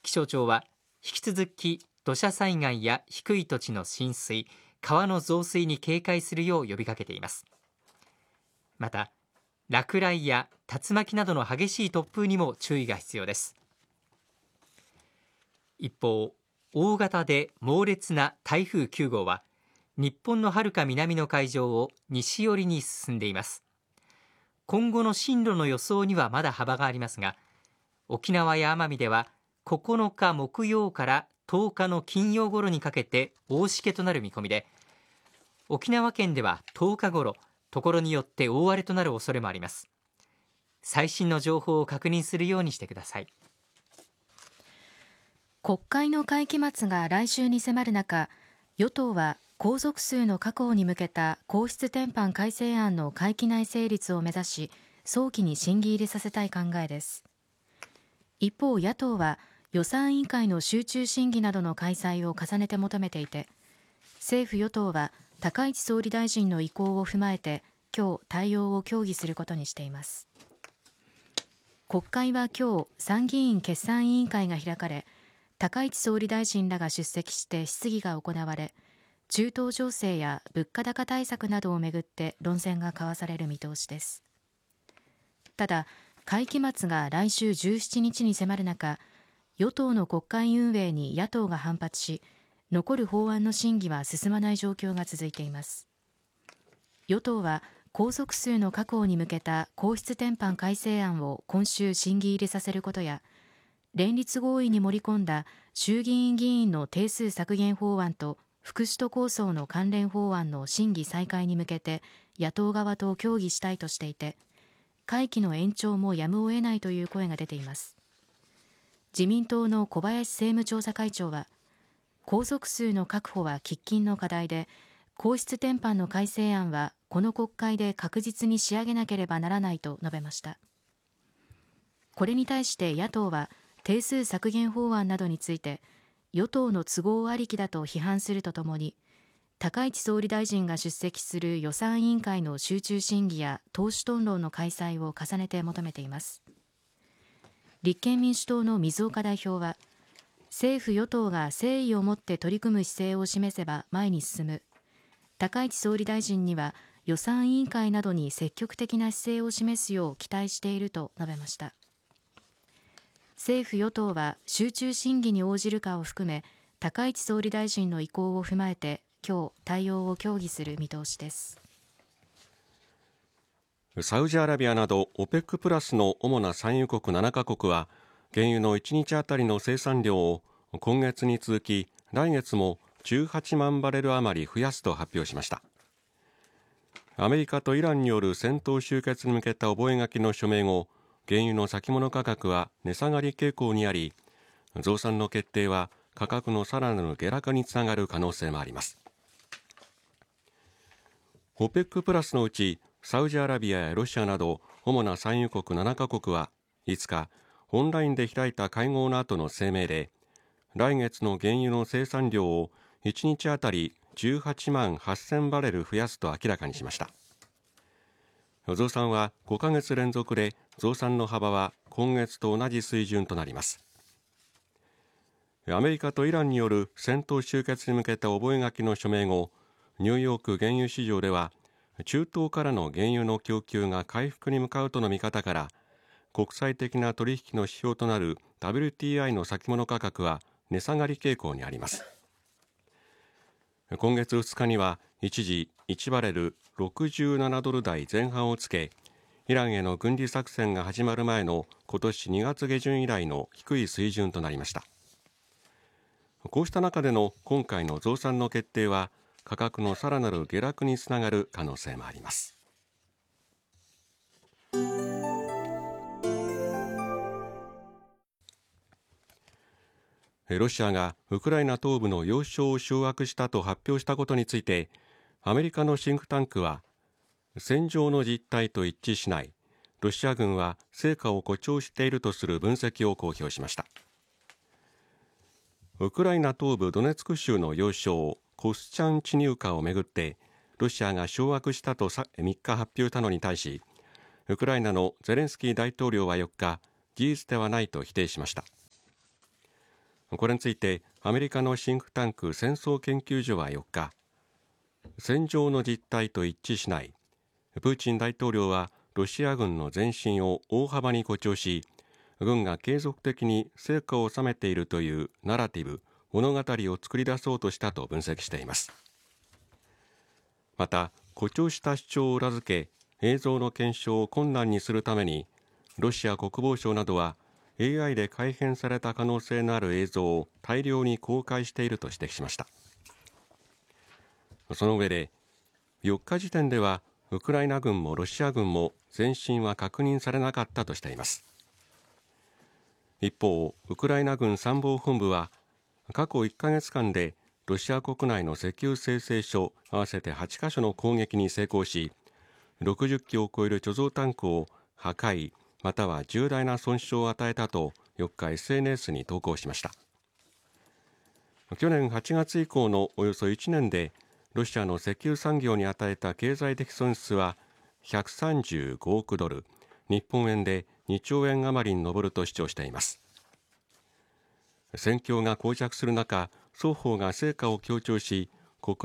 気象庁は引き続き土砂災害や低い土地の浸水、川の増水に警戒するよう呼びかけています。また落雷や竜巻などの激しい突風にも注意が必要です。一方、大型で猛烈な台風9号は日本の遥か南の海上を西寄りに進んでいます。今後の進路の予想にはまだ幅がありますが、沖縄や奄美では9日木曜から10日の金曜頃にかけて大しけとなる見込みで、沖縄県では10日頃、ところによって大荒れとなる恐れもあります。最新の情報を確認するようにしてください。 国会の会期末が来週に迫る中、与党は皇族数の確保に向けた皇室典範改正案の会期内成立を目指し、早期に審議入れさせたい考えです。一方、野党は予算委員会の集中審議などの開催を重ねて求めていて、政府与党は高市総理大臣の意向を踏まえて今日対応を協議することにしています。国会は今日参議院決算委員会が開かれ、高市総理大臣らが出席して質疑が行われ、中東情勢や物価高対策などをめぐって論戦が交わされる見通しです。ただ、会期末が来週17日に迫る中、与党の国会運営に野党が反発し、残る法案の審議は進まない状況が続いています。与党は皇族数の確保に向けた皇室典範改正案を今週審議入れさせることや、連立合意に盛り込んだ衆議院議員の定数削減法案と副首都構想の関連法案の審議再開に向けて野党側と協議したいとしていて、会期の延長もやむを得ないという声が出ています。自民党の小林政務調査会長は、皇族数の確保は喫緊の課題で、皇室典範の改正案はこの国会で確実に仕上げなければならないと述べました。これに対して野党は定数削減法案などについて与党の都合ありきだと批判するとともに、高市総理大臣が出席する予算委員会の集中審議や党首討論の開催を重ねて求めています。立憲民主党の水岡代表は、政府与党が誠意を持って取り組む姿勢を示せば前に進む。高市総理大臣には予算委員会などに積極的な姿勢を示すよう期待していると述べました。政府与党は集中審議に応じるかを含め、高市総理大臣の意向を踏まえて今日対応を協議する見通しです。 サウジアラビアなど OPEC プラスの主な産油国7カ国は、原油の1日あたりの生産量を今月に続き来月も18万バレル余り増やすと発表しました。アメリカとイランによる戦闘終結に向けた覚書の署名後、原油の先物価格は値下がり傾向にあり、増産の決定は価格のさらなる下落につながる可能性もあります。 OPEC プラスのうちサウジアラビアやロシアなど主な産油国7カ国は5日オンラインで開いた会合の後の声明で、来月の原油の生産量を1日あたり18万8000バレル増やすと明らかにしました。増産は5ヶ月連続で、増産の幅は今月と同じ水準となります。アメリカとイランによる戦闘終結に向けた覚書の署名後、ニューヨーク原油市場では中東からの原油の供給が回復に向かうとの見方から、国際的な取引の指標となる WTI の先物価格は値下がり傾向にあります。今月2日には一時1バレル67ドル台前半をつけ、イランへの軍事作戦が始まる前の今年2月下旬以来の低い水準となりました。こうした中での今回の増産の決定は、価格のさらなる下落につながる可能性もあります。ロシアがウクライナ東部の要衝を掌握したと発表したことについて、アメリカのシンクタンクは、戦場の実態と一致しない、ロシア軍は成果を誇張しているとする分析を公表しました。ウクライナ東部ドネツク州の要衝コスチャンチニウカをめぐってロシアが掌握したと3日発表したのに対し、ウクライナのゼレンスキー大統領は4日、事実ではないと否定しました。 これについてアメリカのシンクタンク戦争研究所は4日、戦場の実態と一致しない、プーチン大統領はロシア軍の前進を大幅に誇張し、軍が継続的に成果を収めているというナラティブ、物語を作り出そうとしたと分析しています。また、誇張した主張を裏付け、映像の検証を困難にするために、ロシア国防省などは AI で改変された可能性のある映像を大量に公開していると指摘しました。その上で、4日時点ではウクライナ軍もロシア軍も前進は確認されなかったとしています。一方、ウクライナ軍参謀本部は過去1ヶ月間でロシア国内の石油精製所合わせて8カ所の攻撃に成功し、60機を超える貯蔵タンクを破壊または重大な損傷を与えたと4日 SNS に投稿しました。去年8月以降のおよそ1年でロシアの石油産業に与えた経済的損失は135億ドル、日本円で2兆円余りに上ると主張しています。戦況が膠着する中、双方が成果を強調し、